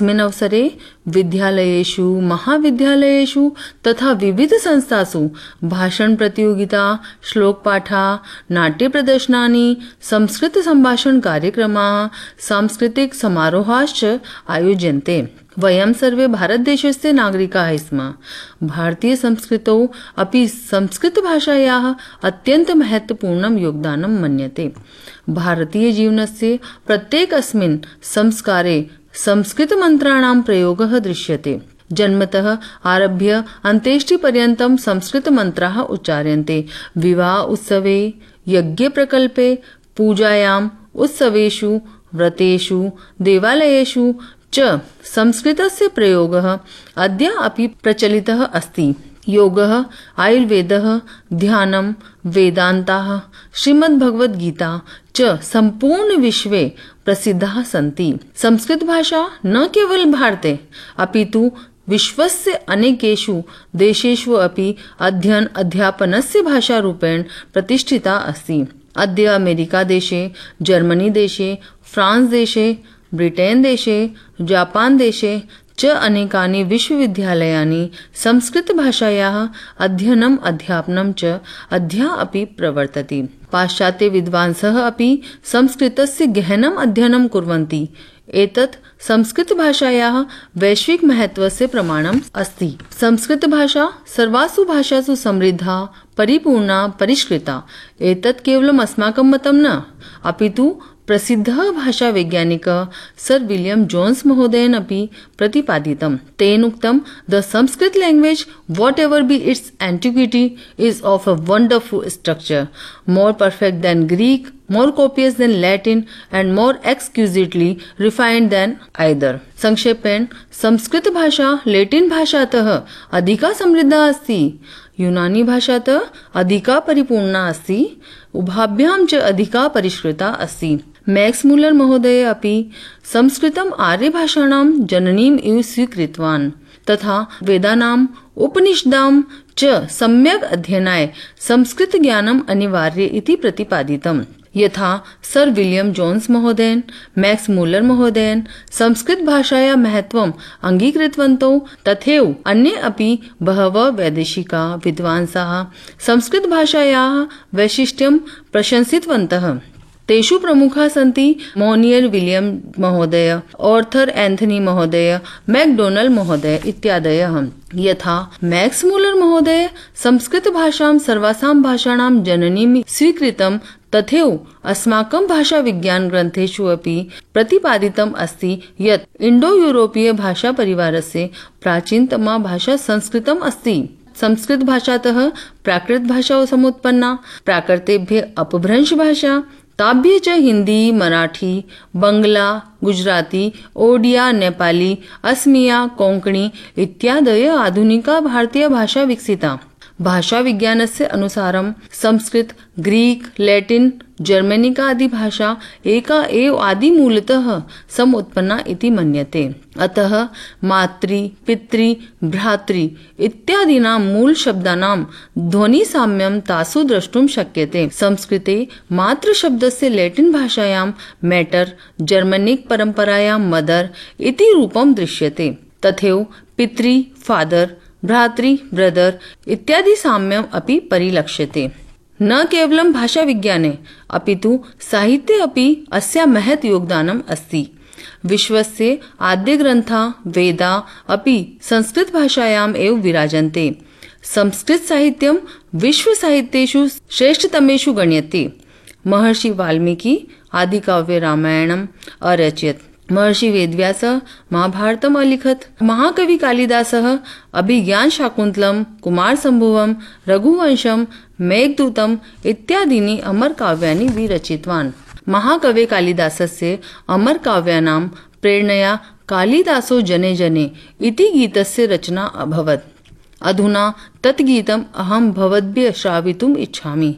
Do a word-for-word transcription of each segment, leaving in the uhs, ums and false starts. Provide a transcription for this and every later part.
अस्मिन् अवसरे विद्यालयेषु महाविद्यालयेषु तथा विविध संस्थासु भाषण प्रतियोगिता, श्लोकपाठा, नाट्यप्रदर्शनानि, संस्कृत संभाषण कार्यक्रमाः, सांस्कृतिक समारोहाश्च आयोज्यन्ते। वयं सर्वे भारतदेशस्य नागरिकाः स्म। भारतीय संस्कृतौ अपि संस्कृतभाषायाः अत्यन्तं महत्वपूर्णं योगदानं मन्यते। भारतीय जीवनस्य प्रत्येकस्मिन् संस्कारे संस्कृतमन्त्राणां प्रयोगः दृश्यते। जन्मतः आरभ्य अन्त्येष्टिपर्यन्तं संस्कृतमन्त्राः उच्चार्यन्ते। विवाह उत्सवे, यज्ञप्रकल्पे, पूजायाम्, उत्सवेषु, व्रतेषु, देवालयेषु च संस्कृतस्य प्रयोगः अद्य अपि प्रचलितः अस्ति। योगः, आयुर्वेदः, ध्यानं, वेदान्ताः, श्रीमद्भगवद्गीता च सम्पूर्ण विश्वे प्रसिद्धाः सन्ति। संस्कृत भाषा न केवल भारते अपितु विश्वस्य अनेकेषु देशेषु अपि अध्ययन अध्यापनस्य भाषारूपेण प्रतिष्ठिता अस्ति। अद्य अमेरिका देशे, जर्मनी देशे, फ्रांस देशे, ब्रिटेन देशे, जापान देशे च अनेकानि विश्वविद्यालयानि संस्कृतभाषायाः अध्ययनम् अध्यापनं च अद्य अपि प्रवर्तते। पाश्चात्य विद्वांसः अपि संस्कृतस्य गहनम् अध्ययनं कुर्वन्ति। एतत् संस्कृतभाषायाः वैश्विक महत्वस्य प्रमाणम् अस्ति। संस्कृतभाषा सर्वासु भाषासु समृद्धा, परिपूर्णा, परिष्कृता। एतत् केवलम् अस्माकं मतं न, अपितु प्रसिद्धः भाषा वैज्ञानिकः सर विलियम जोन्स महोदयेन अपि प्रतिपादितम्। तेन उक्तं, the Sanskrit language what ever be it's antiquity is of a wonderful structure, more perfect then Greek, more copious than Latin and more exquisitely refined than either. संक्षेपेण संस्कृत भाषा लैटिन भाषातः अधिका समृद्धा अस्ति, यूनानी भाषातः अधिका परिपूर्णा अस्ति, उभाभ्यां च अधिका परिष्कृता अस्ति। मैक्स मूलर महोदय अपि संस्कृतम् आर्यभाषाणां जननीम् इव स्वीकृतवान् तथा वेदानाम् उपनिषदां च सम्यक् अध्ययनाय संस्कृत ज्ञानम् अनिवार्य इति प्रतिपादितम्। यथा सर विलियम जोन्स महोदयेन, मैक्स मूलर महोदयेन संस्कृत भाषायाः महत्वम् अङ्गीकृतवन्तौ, तथैव अन्ये अपि बहवः वैदेशिका विद्वांसाः संस्कृत भाषायाः वैशिष्ट्यं प्रशंसितवन्तः। तेषु प्रमुखाः सन्ति मोनियर विलियम महोदय, ऑर्थर एंथनी महोदय, मैकडोनल महोदय इत्यादयः। यथा मैक्स मूलर महोदय संस्कृत भाषां सर्वासां भाषाणां जननीं स्वीकृतं, तथैव अस्माकं भाषा विज्ञान ग्रन्थेषु अपि प्रतिपादितम् अस्ति यत् इण्डो यूरोपीय भाषा परिवारस्य प्राचीनतमा भाषा संस्कृतम् अस्ति। संस्कृत भाषातः प्राकृत भाषा समुत्पन्ना, प्राकृतेभ्यः अपभ्रंश भाषा, ताभ्यः च हिंदी, मराठी, बंगला, गुजराती, ओडिया, नेपाली, असमिया, कोंकणी इत्यादयः आधुनिका भारतीय भाषा विकसिता। भाषा विज्ञानस्य अनुसारं संस्कृत, ग्रीक, लैटिन, जर्मनिका आदि भाषा एका एव आदिमूलतः समुत्पन्ना इति मन्यते। अतः मातृ, पितृ, भ्रातृ इत्यादीनां मूल शब्दानां ध्वनिसाम्यं तासु द्रष्टुं शक्यते। संस्कृते मातृशब्दस्य लैटिन भाषायां मैटर, जर्मनिक परम्परायां मदर इति रूपं दृश्यते। तथैव पितृ, फादर, भ्रातृ, ब्रदर इत्यादि साम्यम् अपि परिलक्ष्यते। न केवलं भाषा विज्ञाने अपितु साहित्ये अपि अस्या महत् योगदानम् अस्ति। विश्वस्य आद्यग्रन्थाः वेदाः अपि संस्कृत भाषायाम् एव विराजन्ते। संस्कृत साहित्यं विश्वसाहित्येषु श्रेष्ठतमेषु गण्यते। महर्षि वाल्मीकि आदिकाव्य रामायणम् अरचयत्। महर्षि वेदव्यासः महाभारतम् अलिखत्। महाकवि कालिदासः अभिज्ञान शाकुन्तलम्, कुमारसम्भवम्, रघुवंशम्, मेघदूतम् इत्यादीनि अमरकाव्यानि विरचितवान्। महाकवे कालिदासस्य अमरकाव्यानां प्रेरणया कालिदासो जने जने इति गीतस्य रचना अभवत्। अधुना तत् गीतम् अहं भवद्भ्यः श्रावयितुम् इच्छामि।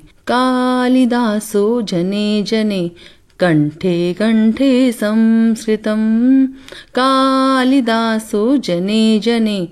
कालिदासो जने जने कंठे कंठे संस्कृतं, कालिदासो जने जने